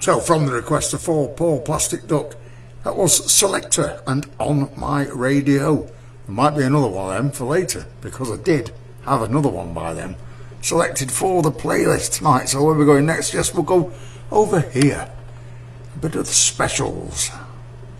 So from the request of Paul Plastic Duck, that was Selector and On My Radio. There might be another one of them for later, because I did have another one by them selected for the playlist tonight. So where we're going next, yes, we'll go over here. A bit of the specials.